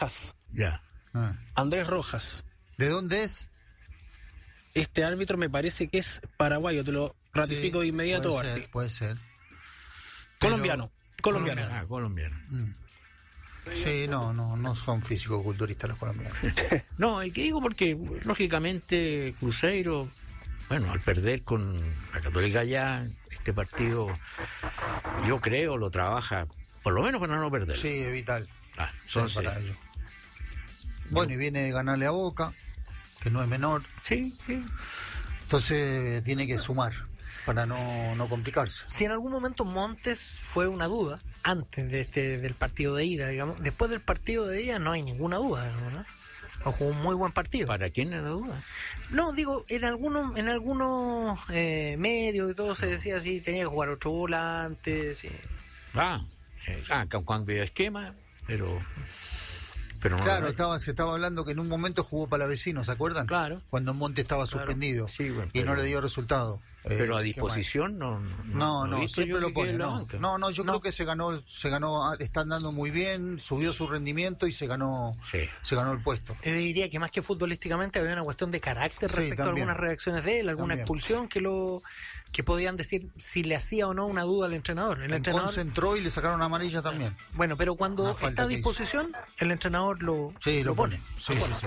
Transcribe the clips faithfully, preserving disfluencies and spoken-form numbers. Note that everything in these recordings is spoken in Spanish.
Rojas. Ya. Ah. Andrés Rojas. ¿De dónde es? Este árbitro me parece que es paraguayo, te lo ratifico Sí, de inmediato, puede Barty. ser, puede ser. Colombiano, colombiano. Ah, colombiano. Mm. Sí, no, no, no son físico-culturistas los colombianos. No, el que digo porque, lógicamente, Cruzeiro, bueno, al perder con la Católica ya, este partido, yo creo, lo trabaja, por lo menos para no perder. Sí, es vital. Ah, Sí, entonces, para ellos. Bueno, y viene de ganarle a Boca, que no es menor. sí, sí. Entonces tiene que sumar para no, no complicarse. Si en algún momento Montes fue una duda, antes de este, del partido de ida, digamos, después del partido de ida no hay ninguna duda, ¿no? O jugó un muy buen partido. ¿Para quién era la duda? No, digo, en algunos en algunos eh, medios y todo se decía así, tenía que jugar otro volante, sí. Ah, eh, ah, con cambio de esquema, pero... pero no Claro, lo- estaba, se estaba hablando que en un momento jugó para vecino, ¿se acuerdan? Claro. Cuando Monte estaba Claro. suspendido Sí, bueno, y no pero- le dio resultado. Pero Eh, a qué disposición no... No, he no, visto siempre yo lo que pone, quede en la no. banca. No, no, yo No. creo que se ganó, se ganó, ah, está andando muy bien, subió su rendimiento y se ganó, Sí. se ganó el puesto. Yo diría que más que futbolísticamente había una cuestión de carácter Sí, respecto también. a algunas reacciones de él, alguna También. expulsión que lo que podían decir si le hacía o no una duda al entrenador. El El entrenador, concentró y le sacaron amarilla también. bueno, pero cuando Una falta está a que disposición, el entrenador lo, Sí, lo, pone. Sí, Lo pone. sí, sí.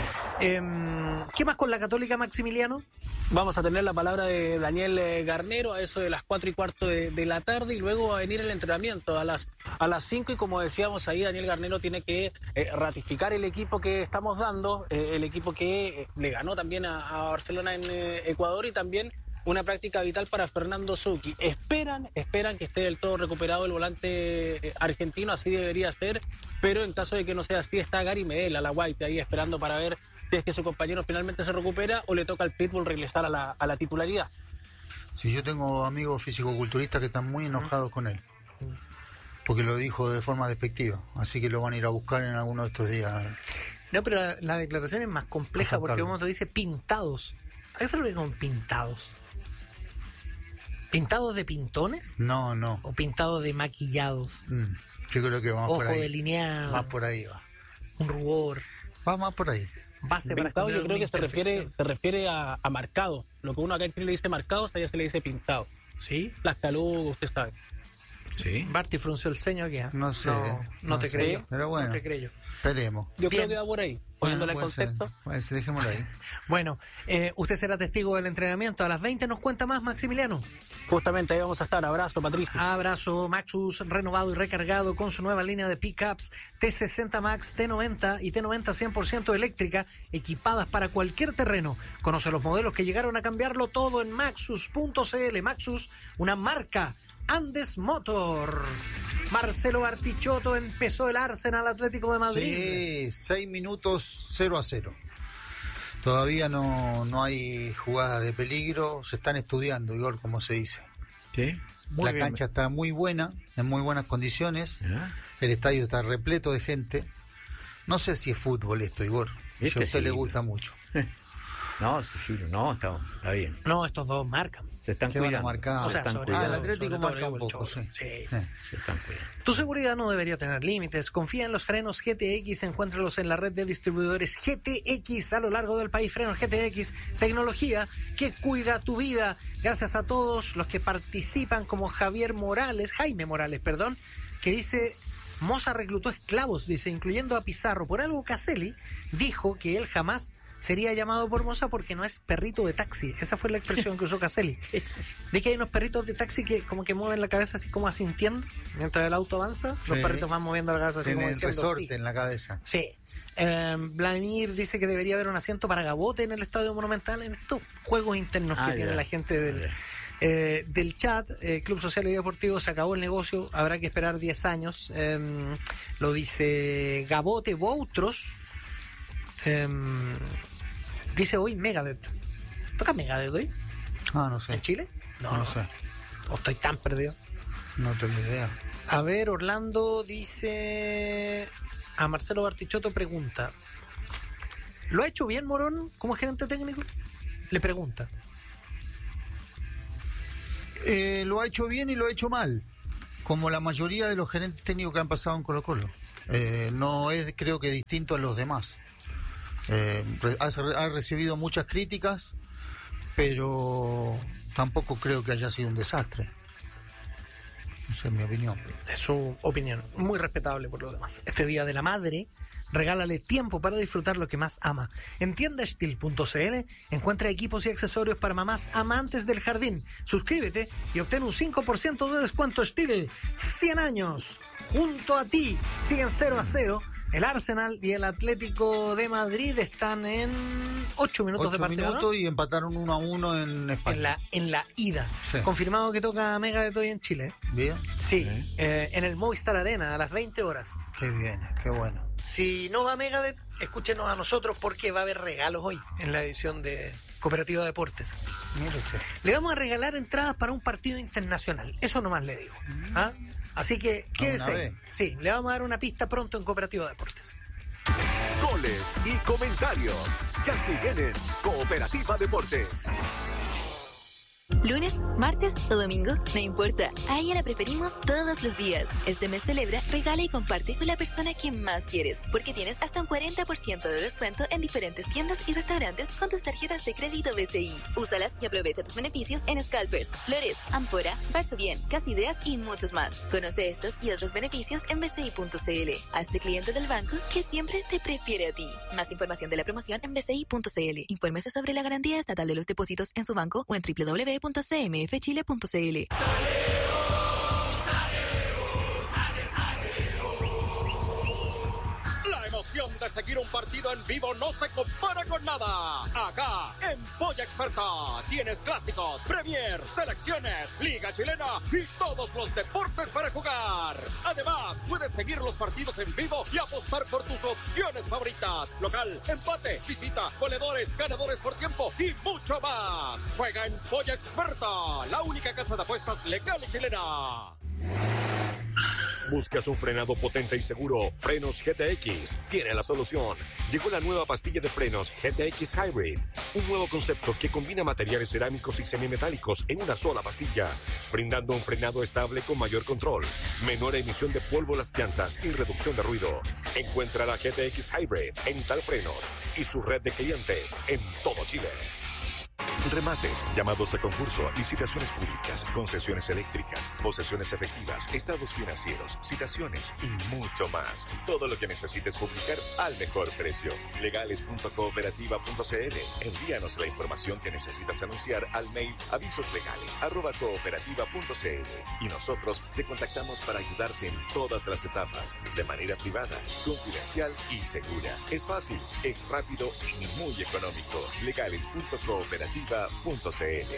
Em, ¿Qué más con la Católica, Maximiliano? Vamos a tener la palabra de Daniel eh, Garnero a eso de las cuatro y cuarto de, de la tarde y luego va a venir el entrenamiento a las a las cinco y como decíamos ahí, Daniel Garnero tiene que eh, ratificar el equipo que estamos dando, eh, el equipo que eh, le ganó también a, a Barcelona en eh, Ecuador y también una práctica vital para Fernando Zucchi. Esperan, esperan que esté del todo recuperado el volante eh, argentino, así debería ser, pero en caso de que no sea así está Gary Medel, a la Guaite, ahí esperando para ver si es que su compañero finalmente se recupera o le toca al Pitbull regresar a la, a la titularidad. Si yo tengo amigos físico-culturistas que están muy enojados con él, porque lo dijo de forma despectiva, así que lo van a ir a buscar en alguno de estos días. No, pero la, la declaración es más compleja A porque sacarlo. como te dice pintados. ¿A qué se lo ve con pintados? ¿Pintados de pintones? No, no. ¿O pintados de maquillados? Mm, yo creo que vamos Ojo por ahí. delineado, Más por ahí va. un rubor, Va más por ahí. base para Pintado yo esconder creo una que se refiere, imperfección. se refiere a, a marcado. Lo que uno acá en Chile le dice marcado, allá se le dice pintado. ¿Sí? Las calugas, usted sabe. Sí. Barty frunció el ceño aquí. ¿ah? No sé, No, no no te sé, creo. pero bueno. No te creo. Esperemos. Yo Bien. creo que va por ahí, poniéndole el Puede ser, contexto. puede ser, dejémoslo ahí. Bueno, eh, usted será testigo del entrenamiento. A las veinte nos cuenta más, Maximiliano. Justamente ahí vamos a estar. Abrazo, Patricio. Abrazo, Maxus, renovado y recargado con su nueva línea de pickups T sesenta Max, T noventa y T noventa cien por ciento eléctrica, equipadas para cualquier terreno. Conoce los modelos que llegaron a cambiarlo todo en maxus punto c l. Maxus, una marca Andes Motor. Marcelo Bartichotto, empezó el Arsenal Atlético de Madrid. Sí, seis minutos cero a cero. Todavía no, no hay jugadas de peligro, se están estudiando, Igor, como se dice. Sí. Muy la bien. cancha está muy buena, en muy buenas condiciones. ¿Ya? El estadio está repleto de gente. No sé si es fútbol esto, Igor. Si Este a usted sí, le gusta mucho. No, sí, sí, no, está, está bien. No, estos dos marcan. Se están ¿Qué van a cuidando. marcar? Se O sea, están sobre Ah, el cuidando. todo- Atlético sobre todo marca el un poco, Cholo. sí. Sí. Eh. Se están cuidando. Tu seguridad no debería tener límites. Confía en los frenos G T X. Encuéntralos en la red de distribuidores G T X a lo largo del país. Frenos G T X, tecnología que cuida tu vida. Gracias a todos los que participan, como Javier Morales, Jaime Morales, perdón, que dice: Moza reclutó esclavos, dice, incluyendo a Pizarro. Por algo Caselli dijo que él jamás sería llamado por Moza porque no es perrito de taxi. Esa fue la expresión que usó Caselli. De que hay unos perritos de taxi que como que mueven la cabeza así como asintiendo mientras el auto avanza. Los Sí. perritos van moviendo la cabeza así Tiene como el diciendo resorte sí. en la cabeza. Sí. Eh, Vladimir dice que debería haber un asiento para Gabote en el Estadio Monumental, en estos juegos internos Ah, que ya. tiene la gente del, Ya. eh, del chat. eh, Club Social y Deportivo, se acabó el negocio, habrá que esperar diez años. Eh, lo dice Gabote. Voutros eh, dice hoy Megadeth. ¿Toca Megadeth hoy? Ah, no sé. ¿En Chile? No, no sé. O estoy tan perdido. No tengo idea. A ver, Orlando dice... A Marcelo Bartichotto pregunta: ¿lo ha hecho bien Morón como gerente técnico? Le pregunta. Eh, lo ha hecho bien y lo ha hecho mal, como la mayoría de los gerentes técnicos que han pasado en Colo Colo. Eh, no es, creo que distinto a los demás. Eh, ha, ha recibido muchas críticas, pero tampoco creo que haya sido un desastre. Esa es mi opinión. Es su opinión, muy respetable por lo demás. Este Día de la Madre, regálale tiempo para disfrutar lo que más ama. En tienda steel punto c l encuentra equipos y accesorios para mamás amantes del jardín. Suscríbete y obtén un cinco por ciento de descuento. Steel, cien años junto a ti. Siguen cero a cero. El Arsenal y el Atlético de Madrid están en ocho minutos de partido, minutos, ¿no? Y empataron uno a uno en España. En la, en la ida. Sí. Confirmado que toca Megadeth hoy en Chile. Bien. Sí, bien. Eh, en el Movistar Arena a las veinte horas. Qué bien, qué bueno. Si no va Megadeth, escúchenos a nosotros porque va a haber regalos hoy en la edición de Cooperativa Deportes. Mire usted. Le vamos a regalar entradas para un partido internacional. Eso nomás le digo. ¿Ah? Así que quédese. Sí, le vamos a dar una pista pronto en Cooperativa Deportes. Goles y comentarios ya siguen en Cooperativa Deportes. Lunes, martes o domingo, no importa. A ella la preferimos todos los días. Este mes celebra, regala y comparte con la persona que más quieres, porque tienes hasta un cuarenta por ciento de descuento en diferentes tiendas y restaurantes con tus tarjetas de crédito B C I. Úsalas y aprovecha tus beneficios en Scalpers, Flores, Ampora, Varsovien, Casideas y muchos más. Conoce estos y otros beneficios en b c i punto c l. Hazte cliente del banco que siempre te prefiere a ti. Más información de la promoción en b c i punto c l. Infórmese sobre la garantía estatal de los depósitos en su banco o en w w w punto c m f chile punto c l. La emoción de seguir un partido en vivo no se compara con nada. Acá, en Polla Experta, tienes clásicos, Premier, selecciones, Liga Chilena y todos los deportes para jugar. Además, puedes seguir los partidos en vivo y apostar por tus opciones favoritas. Local, empate, visita, goleadores, ganadores por tiempo y mucho más. Juega en Polla Experta, la única casa de apuestas legal y chilena. ¿Buscas un frenado potente y seguro? Frenos G T X tiene la solución. Llegó la nueva pastilla de frenos G T X Hybrid, un nuevo concepto que combina materiales cerámicos y semimetálicos en una sola pastilla, brindando un frenado estable con mayor control, menor emisión de polvo a las llantas y reducción de ruido. Encuentra la G T X Hybrid en Italfrenos y su red de clientes en todo Chile. Remates, llamados a concurso, licitaciones públicas, concesiones eléctricas, posesiones efectivas, estados financieros, citaciones y mucho más. Todo lo que necesites publicar al mejor precio. legales punto cooperativa punto c l. Envíanos la información que necesitas anunciar al mail avisoslegales arroba cooperativa punto c l y nosotros te contactamos para ayudarte en todas las etapas, de manera privada, confidencial y segura. Es fácil, es rápido y muy económico. legales punto cooperativa punto c l.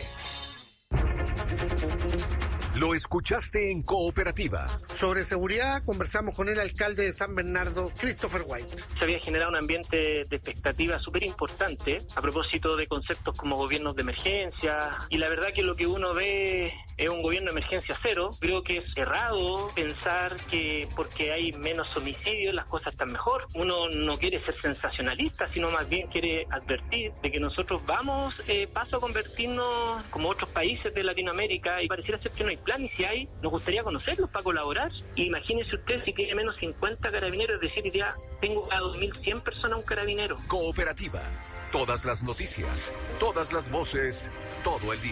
Lo escuchaste en Cooperativa. Sobre seguridad, conversamos con el alcalde de San Bernardo, Christopher White. Se había generado un ambiente de expectativa súper importante a propósito de conceptos como gobiernos de emergencia, y la verdad que lo que uno ve es un gobierno de emergencia cero. Creo que es errado pensar que porque hay menos homicidios las cosas están mejor. Uno no quiere ser sensacionalista, sino más bien quiere advertir de que nosotros vamos eh, paso a convertirnos como otros países de Latinoamérica, y pareciera ser que no hay plan, y si hay, nos gustaría conocerlos para colaborar. Imagínese usted si tiene menos cincuenta carabineros, es decir, ya tengo a dos mil cien personas un carabinero. Cooperativa, todas las noticias, todas las voces, todo el día.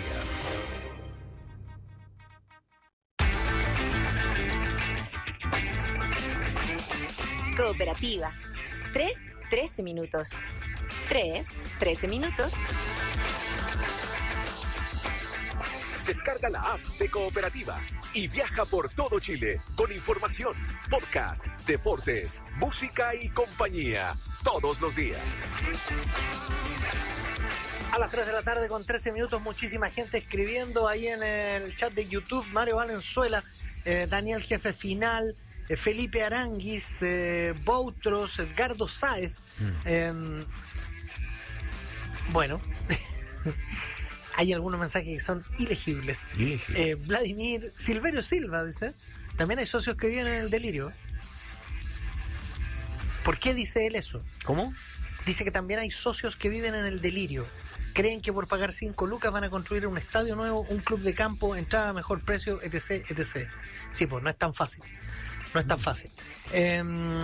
Cooperativa. Tres, trece minutos. Tres, trece minutos. Descarga la app de Cooperativa y viaja por todo Chile con información, podcast, deportes, música y compañía todos los días. A las tres de la tarde con trece minutos, muchísima gente escribiendo ahí en el chat de YouTube. Mario Valenzuela, eh, Daniel Jefe Final, eh, Felipe Aranguis, eh, Boutros, Edgardo Sáez. Mm. Eh, bueno... Hay algunos mensajes que son ilegibles. Ilegible. Eh, Vladimir Silverio Silva dice, también hay socios que viven en el delirio. ¿Por qué dice él eso? ¿Cómo? Dice que también hay socios que viven en el delirio. Creen que por pagar cinco lucas van a construir un estadio nuevo, un club de campo, entrada a mejor precio, etc, etcétera. Sí, pues no es tan fácil. no es tan fácil. Eh,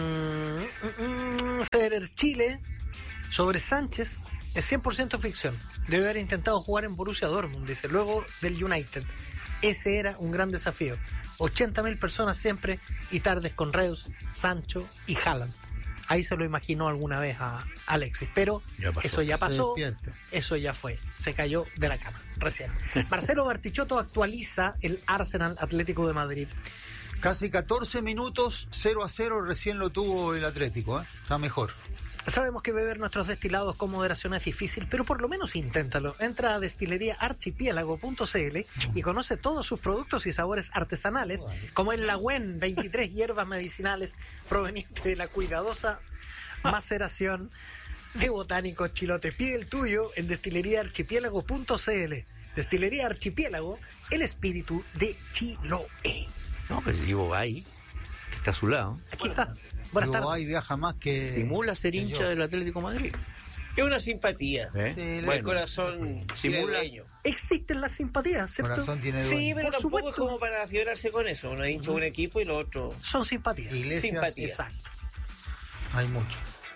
Federer Chile sobre Sánchez es cien por ciento ficción. Debe haber intentado jugar en Borussia Dortmund, dice, luego del United. Ese era un gran desafío. ochenta mil personas siempre y tardes con Reus, Sancho y Haaland. Ahí se lo imaginó alguna vez a Alexis, pero ya eso ya pasó, eso ya fue, se cayó de la cama recién. Marcelo Bartichotto actualiza el Arsenal Atlético de Madrid. Casi catorce minutos, cero a cero, recién lo tuvo el Atlético, ¿eh? Está mejor. Sabemos que beber nuestros destilados con moderación es difícil, pero por lo menos inténtalo. Entra a destilería archipiélago punto c l y conoce todos sus productos y sabores artesanales, como el Lagüen, veintitrés hierbas medicinales provenientes de la cuidadosa maceración de botánicos chilotes. Pide el tuyo en destilería archipiélago punto c l. Destilería Archipiélago, el espíritu de Chiloé. No, pues Ivo ahí, que está a su lado. Aquí está. Buenas tardes. Hay viaja más que... Simula ser hincha del Atlético de Madrid. Es una simpatía. ¿Eh? Sí, bueno, el corazón simula. Existen las simpatías, ¿cierto? Corazón tiene dueño. Sí, pero por tampoco supuesto. Es como para figurarse con eso. Uno es hincha de un equipo y lo otro... Son simpatías. Iglesias. Simpatía. Exacto. Hay mucho.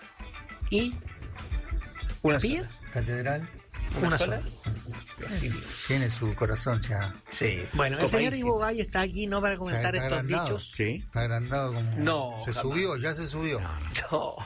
¿Y? ¿Una ¿Capillas? Catedral. Una, una sola. sola. Sí. Tiene su corazón ya. Sí. Bueno, el señor Ivo Valle está aquí no para comentar o sea, estos agrandado. dichos. Sí. Está agrandado como. No. Se jamás. subió, ya se subió. No.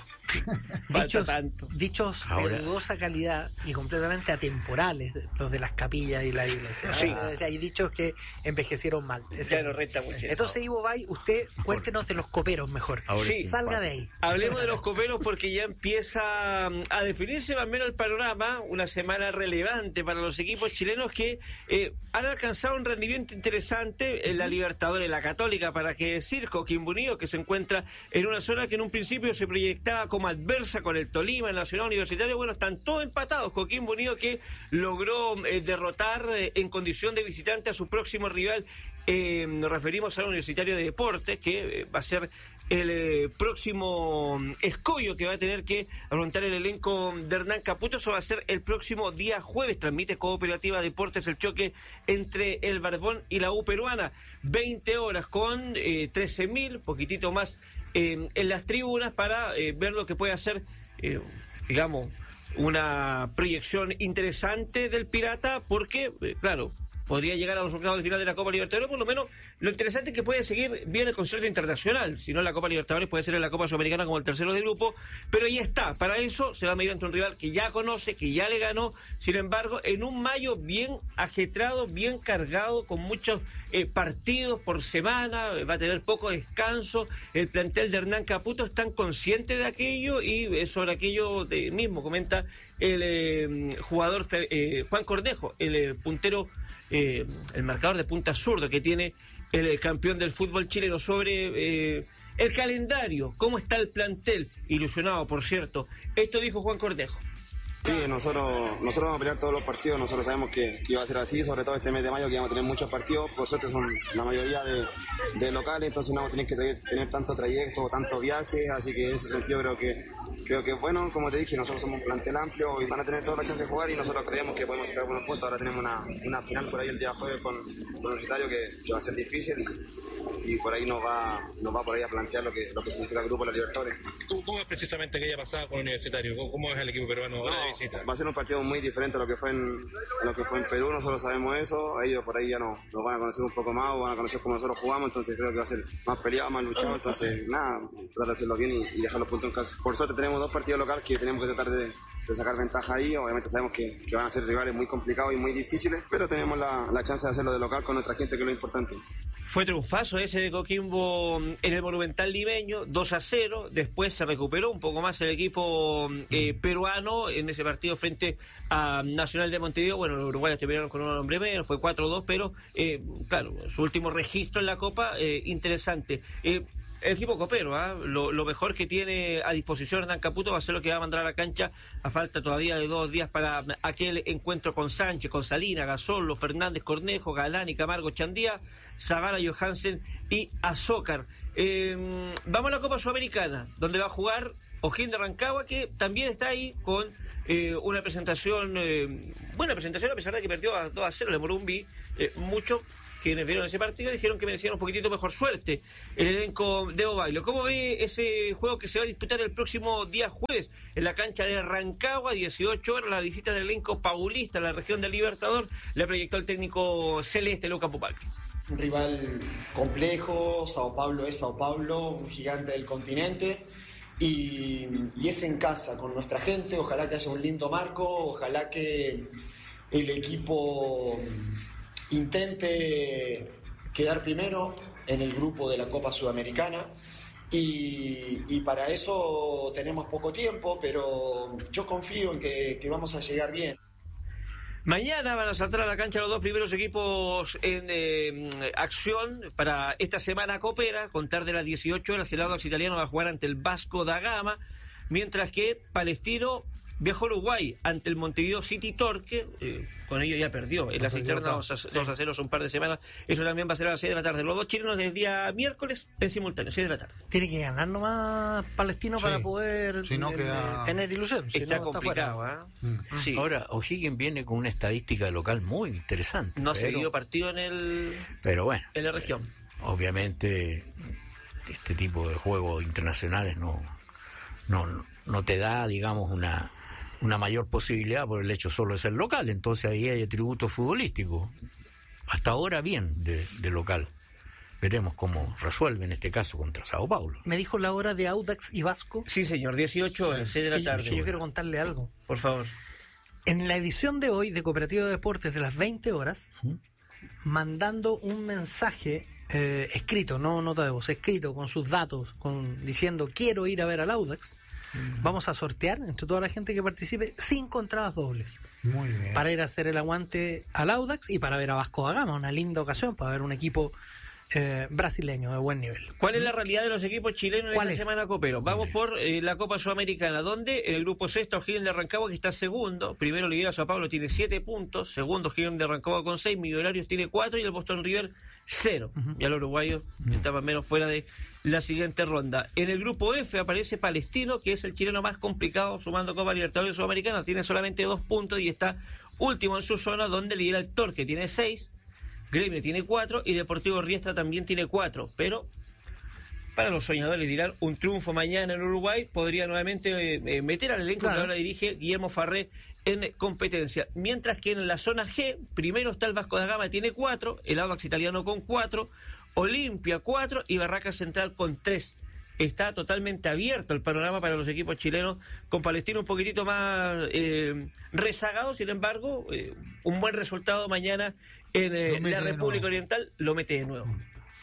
dichos tanto. dichos Ahora. de dudosa calidad y completamente atemporales, los de las capillas y la iglesia. Sí. O sea, hay dichos que envejecieron mal. Ya no resta mucho. Entonces, Ivo Valle, usted cuéntenos de los coperos mejor. Ahora sí. Salga de ahí. Hablemos Salga de los coperos porque ya empieza a definirse más o menos el panorama. Una semana relevante para los equipos chilenos que eh, han alcanzado un rendimiento interesante en la Libertadores, la Católica, para que decir, Coquimbo Unido, que se encuentra en una zona que en un principio se proyectaba como adversa con el Tolima, el Nacional Universitario. Bueno, están todos empatados. Coquimbo Unido que logró eh, derrotar eh, en condición de visitante a su próximo rival. Eh, nos referimos al Universitario de Deportes, que eh, va a ser el eh, próximo escollo que va a tener que afrontar el elenco de Hernán Caputo. Eso va a ser el próximo día jueves. Transmite Cooperativa Deportes el choque entre el Barbón y la U peruana. veinte horas con eh, trece mil, poquitito más eh, en las tribunas para eh, ver lo que puede hacer, eh, digamos, una proyección interesante del Pirata, porque, eh, claro, podría llegar a los octavos de final de la Copa Libertadores. Por lo menos lo interesante es que puede seguir bien el concierto internacional. Si no en la Copa Libertadores, puede ser en la Copa Sudamericana como el tercero de grupo, pero ahí está. Para eso se va a medir ante un rival que ya conoce, que ya le ganó. Sin embargo, en un mayo bien ajetrado, bien cargado, con muchos eh, partidos por semana, va a tener poco descanso. El plantel de Hernán Caputo están conscientes de aquello, y eh, sobre aquello de, mismo comenta el eh, jugador eh, Juan Cornejo, el eh, puntero, eh, el marcador de punta zurdo que tiene el eh, campeón del fútbol chileno, sobre eh, el calendario, cómo está el plantel, ilusionado por cierto. Esto dijo Juan Cornejo. Sí, nosotros, nosotros vamos a pelear todos los partidos, nosotros sabemos que, que iba a ser así, sobre todo este mes de mayo, que vamos a tener muchos partidos. Por suerte son la mayoría de, de locales, entonces no vamos a tener que traer, tener tanto trayecto, tanto viaje, así que en ese sentido creo que creo que bueno, como te dije, nosotros somos un plantel amplio y van a tener toda la chance de jugar, y nosotros creemos que podemos sacar buenos puntos. Ahora tenemos una, una final por ahí el día jueves con, con un Universitario que, que va a ser difícil, y, y por ahí nos va, nos va por ahí a plantear lo que, lo que significa el grupo de la Libertadores. ¿Cómo es precisamente aquella pasada con el Universitario? ¿Cómo, cómo es el equipo peruano ahora no, de visita? Va a ser un partido muy diferente a lo que fue en, lo que fue en Perú. Nosotros sabemos eso, ellos por ahí ya no, nos van a conocer un poco más, o van a conocer cómo nosotros jugamos, entonces creo que va a ser más peleado, más luchado. Entonces nada, tratar de hacerlo bien y, y dejar los puntos en casa. Por suerte tenemos dos partidos locales que tenemos que tratar de, de sacar ventaja ahí. Obviamente sabemos que, que van a ser rivales muy complicados y muy difíciles, pero tenemos la, la chance de hacerlo de local con nuestra gente, que es lo importante. Fue triunfazo ese de Coquimbo en el Monumental limeño, dos a cero. Después se recuperó un poco más el equipo eh, peruano en ese partido frente a Nacional de Montevideo. Bueno, los uruguayos terminaron con un hombre menos, fue cuatro dos, pero eh, claro, su último registro en la Copa, eh, interesante. Eh, El equipo copero, ¿eh? lo, lo mejor que tiene a disposición Hernán Caputo va a ser lo que va a mandar a la cancha a falta todavía de dos días para aquel encuentro con Sánchez, con Salina, Gasolo, Fernández, Cornejo, Galán y Camargo, Chandía, Zavala, Johansen y Azócar. Eh, vamos a la Copa Sudamericana, donde va a jugar O'Higgins de Rancagua, que también está ahí con eh, una presentación, eh, buena presentación, a pesar de que perdió a dos a cero, le Morumbi, eh, mucho. quienes vieron ese partido dijeron que merecían un poquitito mejor suerte el elenco de Ovailo. ¿Cómo ve ese juego que se va a disputar el próximo día jueves en la cancha de Rancagua, dieciocho horas, la visita del elenco paulista a la región del Libertador? Le proyectó el técnico celeste, Luca Pupacchi. Un rival complejo, Sao Paulo es Sao Paulo, un gigante del continente, y, y es en casa, con nuestra gente. Ojalá que haya un lindo marco, ojalá que el equipo intente quedar primero en el grupo de la Copa Sudamericana, y, y para eso tenemos poco tiempo, pero yo confío en que, que vamos a llegar bien. Mañana van a saltar a la cancha los dos primeros equipos en eh, acción para esta semana copera. Contar de las dieciocho horas, el Audax Italiano va a jugar ante el Vasco da Gama, mientras que Palestino viajó a Uruguay ante el Montevideo City Torque. Eh, con ello ya perdió en la cisterna dos a cero hace un par de semanas. Eso también va a ser a las seis de la tarde. Los dos chilenos del día miércoles en simultáneo, seis de la tarde. Tiene que ganar nomás Palestino sí. para poder si no, queda... tener ilusión. Si está no, complicado. ¿eh? Mm. Sí. Ahora, O'Higgins viene con una estadística local muy interesante. No pero... ha seguido partido en el pero bueno, en la región. Obviamente, este tipo de juegos internacionales no, no, no te da, digamos, una... una mayor posibilidad por el hecho solo de ser local, entonces ahí hay atributos futbolísticos. Hasta ahora bien de, de local. Veremos cómo resuelve en este caso contra Sao Paulo. ¿Me dijo la hora de Audax y Vasco? Sí, señor, dieciocho horas, seis de la tarde. Yo, yo quiero contarle algo. Por favor. En la edición de hoy de Cooperativa de Deportes de las veinte horas, ¿Mm? mandando un mensaje eh, escrito, no nota de voz, escrito con sus datos, con diciendo quiero ir a ver al Audax, vamos a sortear entre toda la gente que participe cinco entradas dobles. Muy bien. Para ir a hacer el aguante al Audax y para ver a Vasco da Gama, una linda ocasión para ver un equipo eh, brasileño de buen nivel. ¿Cuál es la realidad de los equipos chilenos en esta es? semana copero? Vamos por eh, la Copa Sudamericana, donde en el grupo sexto O'Higgins de Rancagua, que está segundo, primero Oliveira Sao Paulo tiene siete puntos, segundo O'Higgins de Rancagua con seis, Millonarios tiene cuatro y el Boston River cero. Uh-huh. Ya los uruguayos uh-huh. estaban menos fuera de la siguiente ronda. En el grupo F aparece Palestino, que es el chileno más complicado, sumando Copa Libertadores Sudamericana, tiene solamente dos puntos y está último en su zona, donde lidera el Torque, tiene seis, Gremio tiene cuatro y Deportivo Riestra también tiene cuatro, pero para los soñadores dirán, un triunfo mañana en Uruguay podría nuevamente eh, meter al elenco claro. que ahora dirige Guillermo Farré en competencia, mientras que en la zona G primero está el Vasco da Gama, tiene cuatro, el Audax Italiano con cuatro, Olimpia cuatro y Barraca Central con tres. Está totalmente abierto el panorama para los equipos chilenos, con Palestino un poquitito más eh, rezagado. Sin embargo, eh, un buen resultado mañana en eh, la República Oriental lo mete de nuevo.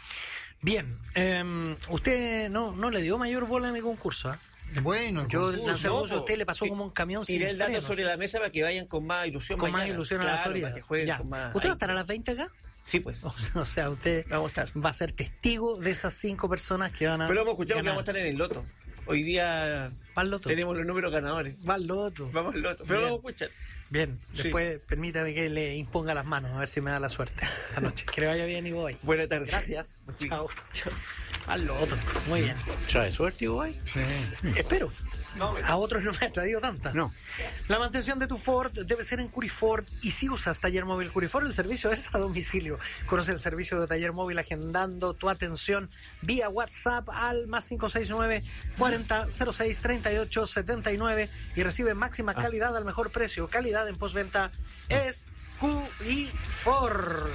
Bien, eh, usted no, no le dio mayor bola a mi concurso, ¿eh? Bueno, yo concurso, lancé no, a usted le pasó como un camión sin frenos. Tiré el dato frenos. sobre la mesa para que vayan con más ilusión Con mañana. más ilusión claro, a la Florida. Para que jueguen ya. con más... ¿Usted va a estar a las veinte acá? Sí, pues. O sea, usted vamos a, estar. va a ser testigo de esas cinco personas que van a Pero hemos escuchado que vamos a estar en el loto. Hoy día loto. tenemos los números ganadores. Va al loto. Vamos al loto. Pero Bien. vamos a escuchar. Bien, Sí. después permítame que le imponga las manos, a ver si me da la suerte esta noche. Que le vaya bien y voy. Buena tarde. Gracias. Sí. Chao. Al loto. Muy bien. ¿Trae suerte igual? Sí. Espero. No, A otros no me ha traído tanta. No. La mantención de tu Ford debe ser en Curiford, y si usas Taller Móvil Curiford, el servicio es a domicilio. Conoce el servicio de Taller Móvil agendando tu atención vía WhatsApp al más cinco seis nueve, cuarenta, cero seis, treinta y ocho, setenta y nueve y recibe máxima Ah. calidad al mejor precio. Calidad en postventa es Curiford.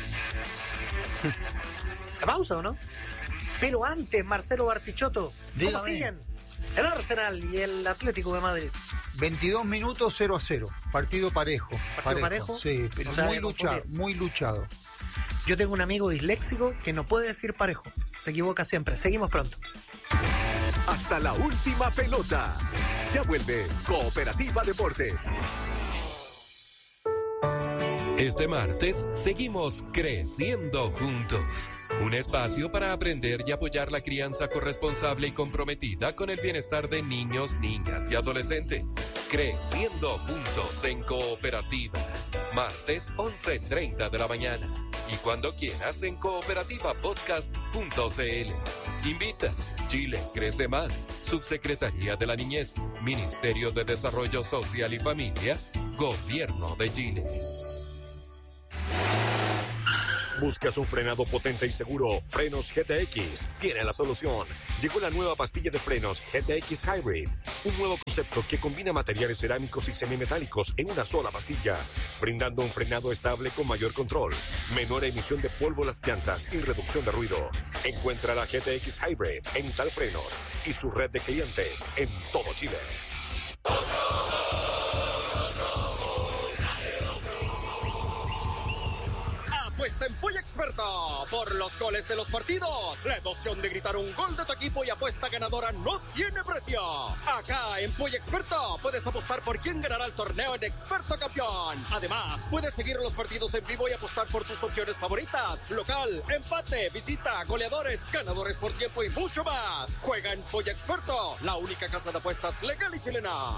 ¿La pausa o no? Pero antes, Marcelo Bartichotto, ¿cómo Dígame. siguen el Arsenal y el Atlético de Madrid? veintidós minutos cero a cero. Partido parejo. ¿Partido parejo? Sí, pero O sea, muy de luchado, confundir. muy luchado. Yo tengo un amigo disléxico que no puede decir parejo. Se equivoca siempre. Seguimos pronto. Hasta la última pelota. Ya vuelve Cooperativa Deportes. Este martes seguimos creciendo juntos. Un espacio para aprender y apoyar la crianza corresponsable y comprometida con el bienestar de niños, niñas y adolescentes. Creciendo juntos en Cooperativa. Martes once treinta de la mañana. Y cuando quieras en cooperativa podcast punto c l. Invita. Chile crece más. Subsecretaría de la Niñez. Ministerio de Desarrollo Social y Familia. Gobierno de Chile. ¿Buscas un frenado potente y seguro? Frenos G T X tiene la solución. Llegó la nueva pastilla de frenos G T X Hybrid, un nuevo concepto que combina materiales cerámicos y semimetálicos en una sola pastilla, brindando un frenado estable con mayor control, menor emisión de polvo a las llantas y reducción de ruido. Encuentra la G T X Hybrid en Italfrenos y su red de clientes en todo Chile. Apuesta en Polla Experta por los goles de los partidos. La emoción de gritar un gol de tu equipo y apuesta ganadora no tiene precio. Acá en Polla Experta puedes apostar por quién ganará el torneo en Experto Campeón. Además, puedes seguir los partidos en vivo y apostar por tus opciones favoritas: local, empate, visita, goleadores, ganadores por tiempo y mucho más. Juega en Polla Experto, la única casa de apuestas legal y chilena.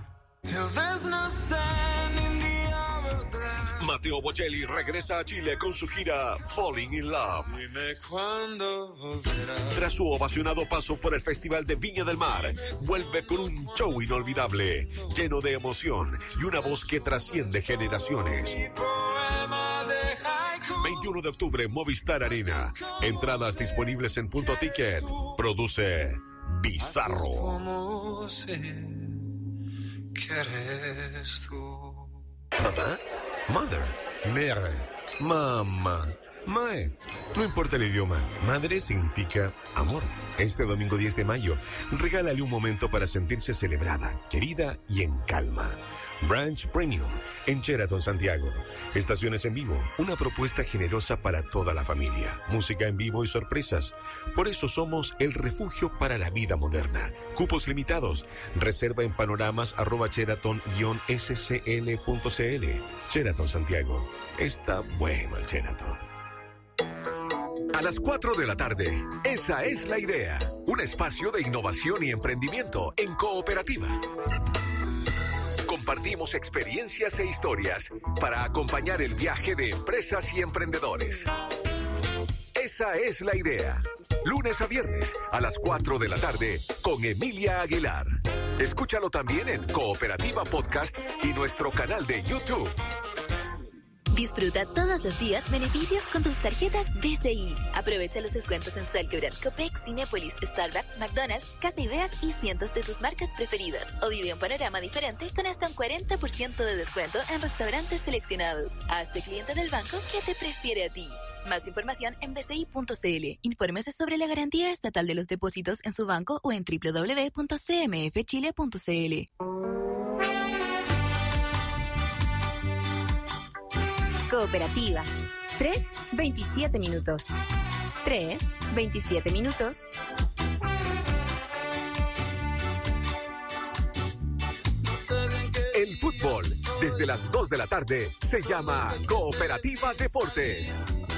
Matteo Bocelli regresa a Chile con su gira Falling in Love. Dime cuándo volverá. Tras su ovacionado paso por el Festival de Viña del Mar, vuelve con un show inolvidable, lleno de emoción y una voz que trasciende generaciones. veintiuno de octubre, Movistar Arena. Entradas disponibles en Punto Ticket. Produce Bizarro. ¿Cómo sé que eres tú? ¿Mamá? Mother. Mère. Mamá. Mae. No importa el idioma, madre significa amor. Este domingo diez de mayo, regálale un momento para sentirse celebrada, querida y en calma. Branch Premium, en Sheraton, Santiago. Estaciones en vivo, una propuesta generosa para toda la familia. Música en vivo y sorpresas. Por eso somos el refugio para la vida moderna. Cupos limitados. Reserva en panoramas arroba sheraton guión s c l punto c l. Sheraton, Santiago. Está bueno el Sheraton. A las cuatro de la tarde, esa es la idea. Un espacio de innovación y emprendimiento en cooperativa. Compartimos experiencias e historias para acompañar el viaje de empresas y emprendedores. Esa es la idea. Lunes a viernes a las cuatro de la tarde con Emilia Aguilar. Escúchalo también en Cooperativa Podcast y nuestro canal de YouTube. Disfruta todos los días beneficios con tus tarjetas B C I. Aprovecha los descuentos en Salcobran, Copex, Cinépolis, Starbucks, McDonald's, Casa Ideas y cientos de tus marcas preferidas. O vive un panorama diferente con hasta un cuarenta por ciento de descuento en restaurantes seleccionados. Hazte cliente del banco que te prefiere a ti. Más información en b c i punto c l. Infórmese sobre la garantía estatal de los depósitos en su banco o en w w w punto c m f chile punto c l. Cooperativa. tres, veintisiete minutos. tres, veintisiete minutos. El fútbol, desde las dos de la tarde, se llama Cooperativa Deportes.